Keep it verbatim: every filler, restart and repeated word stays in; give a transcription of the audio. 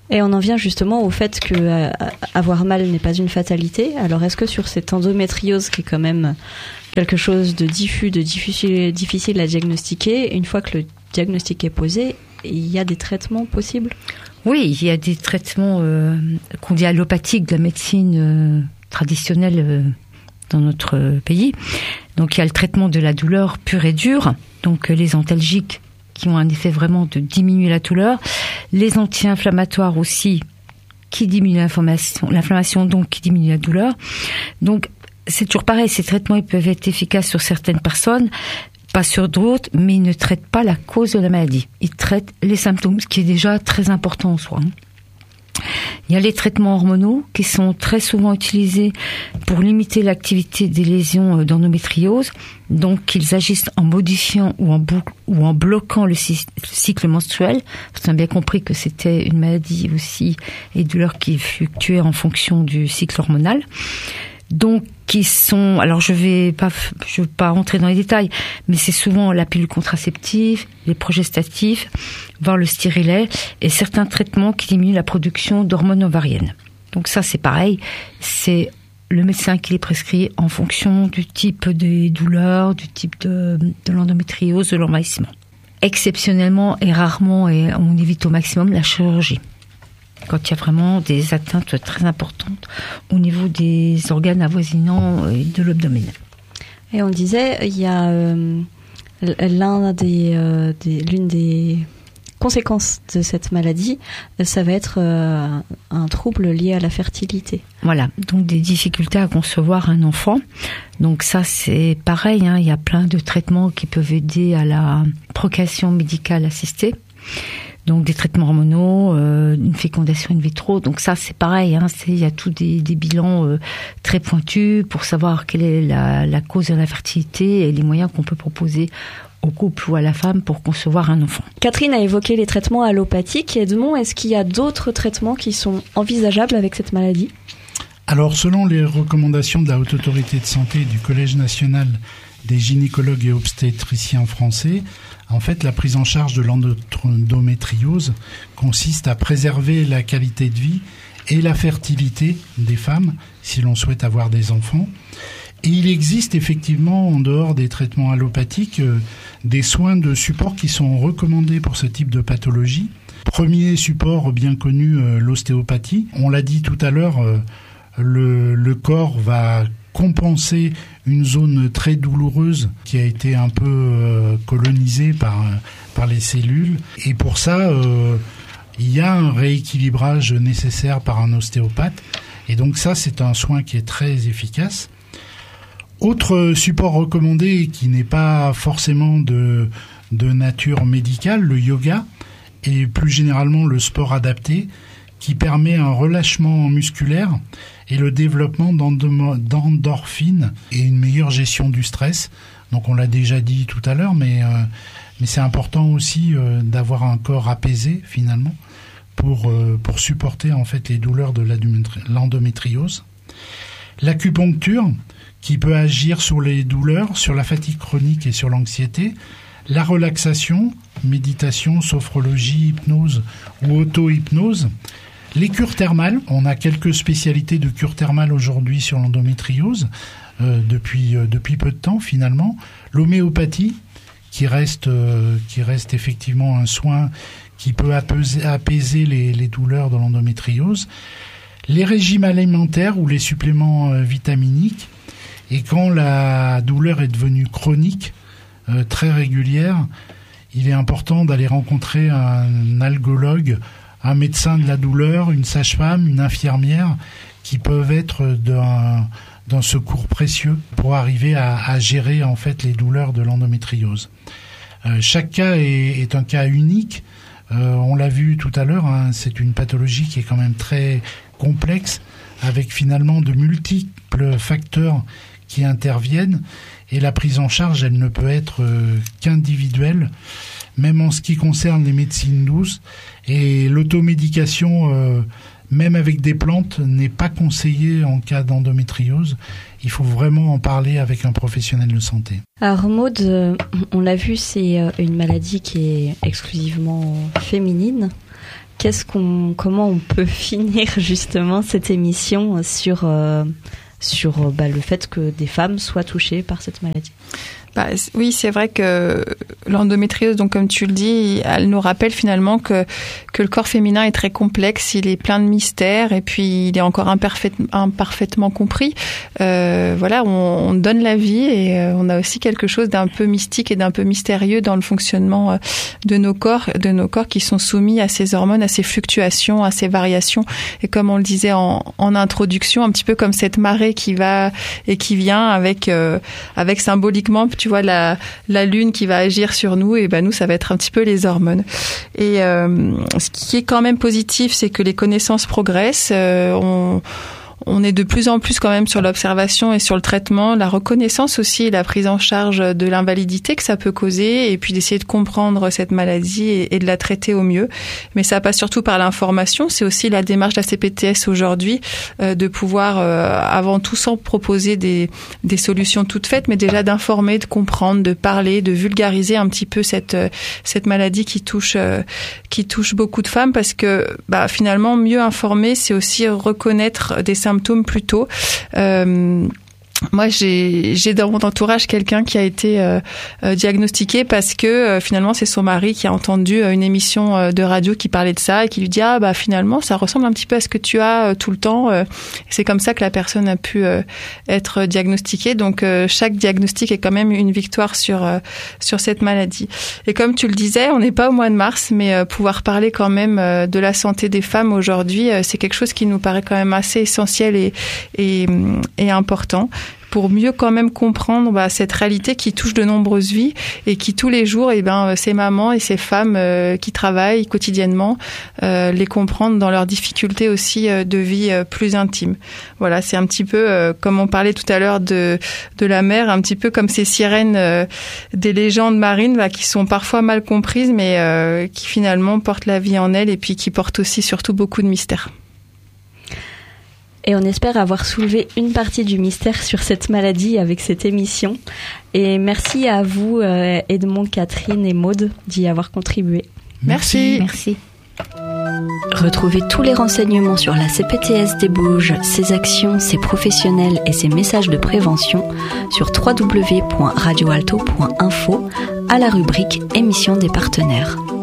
Et on en vient justement au fait que euh, avoir mal n'est pas une fatalité. Alors est-ce que sur cette endométriose qui est quand même quelque chose de diffus, de difficile, difficile à diagnostiquer, une fois que le diagnostic est posé, il y a des traitements possibles ? Oui, il y a des traitements euh, qu'on dit allopathiques de la médecine euh, traditionnelle euh, dans notre pays. Donc il y a le traitement de la douleur pure et dure, donc euh, les antalgiques qui ont un effet vraiment de diminuer la douleur, les anti-inflammatoires aussi qui diminuent l'inflammation, l'inflammation donc qui diminue la douleur. Donc c'est toujours pareil, ces traitements ils peuvent être efficaces sur certaines personnes, pas sur d'autres, mais ils ne traitent pas la cause de la maladie. Ils traitent les symptômes, ce qui est déjà très important en soi. Il y a les traitements hormonaux qui sont très souvent utilisés pour limiter l'activité des lésions d'endométriose. Donc, ils agissent en modifiant ou en, bou- ou en bloquant le cycle menstruel. Vous avez bien compris que c'était une maladie aussi et douleur qui fluctuait en fonction du cycle hormonal. Donc, qui sont, alors je vais pas, je vais pas rentrer dans les détails, mais c'est souvent la pilule contraceptive, les progestatifs, voire le stérilet, et certains traitements qui diminuent la production d'hormones ovariennes. Donc ça, c'est pareil, c'est le médecin qui les prescrit en fonction du type des douleurs, du type de, de l'endométriose, de l'envahissement. Exceptionnellement et rarement, et on évite au maximum la chirurgie, quand il y a vraiment des atteintes très importantes au niveau des organes avoisinants et de l'abdomen. Et on disait, il y a euh, l'un des, euh, des, l'une des conséquences de cette maladie, ça va être euh, un trouble lié à la fertilité. Voilà, donc des difficultés à concevoir un enfant. Donc ça, c'est pareil, hein, il y a plein de traitements qui peuvent aider à la procréation médicale assistée. Donc des traitements hormonaux, euh, une fécondation in vitro. Donc ça, c'est pareil. Hein, c'est, il y a tous des, des bilans euh, très pointus pour savoir quelle est la, la cause de l'infertilité et les moyens qu'on peut proposer au couple ou à la femme pour concevoir un enfant. Catherine a évoqué les traitements allopathiques. Edmond, est-ce qu'il y a d'autres traitements qui sont envisageables avec cette maladie ? Alors, selon les recommandations de la Haute Autorité de Santé et du Collège national des gynécologues et obstétriciens français, en fait, la prise en charge de l'endométriose consiste à préserver la qualité de vie et la fertilité des femmes, si l'on souhaite avoir des enfants. Et il existe effectivement, en dehors des traitements allopathiques, euh, des soins de support qui sont recommandés pour ce type de pathologie. Premier support bien connu, euh, l'ostéopathie. On l'a dit tout à l'heure, euh, le, le corps va compenser une zone très douloureuse qui a été un peu euh, colonisée par, par les cellules. Et pour ça, euh, il y a un rééquilibrage nécessaire par un ostéopathe. Et donc ça, c'est un soin qui est très efficace. Autre support recommandé qui n'est pas forcément de, de nature médicale, le yoga et plus généralement le sport adapté qui permet un relâchement musculaire et le développement d'endorphines et une meilleure gestion du stress. Donc on l'a déjà dit tout à l'heure, mais, euh, mais c'est important aussi euh, d'avoir un corps apaisé finalement pour, euh, pour supporter en fait les douleurs de l'endométriose. L'acupuncture qui peut agir sur les douleurs, sur la fatigue chronique et sur l'anxiété. La relaxation, méditation, sophrologie, hypnose ou auto-hypnose. Les cures thermales, on a quelques spécialités de cures thermales aujourd'hui sur l'endométriose, euh, depuis, euh, depuis peu de temps finalement. L'homéopathie, qui reste, euh, qui reste effectivement un soin qui peut apaiser, apaiser les, les douleurs de l'endométriose. Les régimes alimentaires ou les suppléments euh, vitaminiques. Et quand la douleur est devenue chronique, euh, très régulière, il est important d'aller rencontrer un algologue, un médecin de la douleur, une sage-femme, une infirmière, qui peuvent être d'un, d'un secours précieux pour arriver à, à gérer en fait les douleurs de l'endométriose. Euh, chaque cas est, est un cas unique. Euh, on l'a vu tout à l'heure, hein, c'est une pathologie qui est quand même très complexe, avec finalement de multiples facteurs qui interviennent, et la prise en charge, elle ne peut être euh, qu'individuelle, même en ce qui concerne les médecines douces, et l'automédication, euh, même avec des plantes, n'est pas conseillée en cas d'endométriose. Il faut vraiment en parler avec un professionnel de santé. Alors Maud, euh, on l'a vu, c'est une maladie qui est exclusivement féminine. qu'est-ce qu'on, comment on peut finir justement cette émission sur euh, sur bah, le fait que des femmes soient touchées par cette maladie? Bah, oui, c'est vrai que l'endométriose, donc comme tu le dis, elle nous rappelle finalement que que le corps féminin est très complexe, il est plein de mystères et puis il est encore imparfait, imparfaitement compris. Euh, voilà, on, on donne la vie et euh, on a aussi quelque chose d'un peu mystique et d'un peu mystérieux dans le fonctionnement euh, de nos corps, de nos corps qui sont soumis à ces hormones, à ces fluctuations, à ces variations. Et comme on le disait en, en introduction, un petit peu comme cette marée qui va et qui vient avec euh, avec symboliquement, tu vois, la, la lune qui va agir sur nous, et ben nous, ça va être un petit peu les hormones. Et euh, ce qui est quand même positif, c'est que les connaissances progressent. Euh, on On est de plus en plus quand même sur l'observation et sur le traitement, la reconnaissance aussi, la prise en charge de l'invalidité que ça peut causer, et puis d'essayer de comprendre cette maladie et, et de la traiter au mieux. Mais ça passe surtout par l'information. C'est aussi la démarche de la C P T S aujourd'hui, euh, de pouvoir euh, avant tout sans proposer des, des solutions toutes faites, mais déjà d'informer, de comprendre, de parler, de vulgariser un petit peu cette, cette maladie qui touche, euh, qui touche beaucoup de femmes, parce que bah, finalement, mieux informer, c'est aussi reconnaître des symptômes plus tôt. Euh, Moi, j'ai, j'ai dans mon entourage quelqu'un qui a été euh, euh, diagnostiqué parce que euh, finalement, c'est son mari qui a entendu euh, une émission euh, de radio qui parlait de ça et qui lui dit « Ah, bah finalement, ça ressemble un petit peu à ce que tu as euh, tout le temps. Euh, » C'est comme ça que la personne a pu euh, être diagnostiquée. Donc, euh, chaque diagnostic est quand même une victoire sur euh, sur cette maladie. Et comme tu le disais, on n'est pas au mois de mars, mais euh, pouvoir parler quand même euh, de la santé des femmes aujourd'hui, euh, c'est quelque chose qui nous paraît quand même assez essentiel et, et, et important, pour mieux quand même comprendre bah, cette réalité qui touche de nombreuses vies et qui tous les jours, eh ben, ces mamans et ces femmes euh, qui travaillent quotidiennement, euh, les comprendre dans leurs difficultés aussi euh, de vie euh, plus intimes. Voilà, c'est un petit peu euh, comme on parlait tout à l'heure de de la mer, un petit peu comme ces sirènes euh, des légendes marines bah, qui sont parfois mal comprises, mais euh, qui finalement portent la vie en elles et puis qui portent aussi surtout beaucoup de mystères. Et on espère avoir soulevé une partie du mystère sur cette maladie avec cette émission. Et merci à vous, euh, Edmond, Catherine et Maude, d'y avoir contribué. Merci. Merci. Retrouvez tous les renseignements sur la C P T S des Bauges, ses actions, ses professionnels et ses messages de prévention sur w w w point radio alto point info à la rubrique émission des partenaires.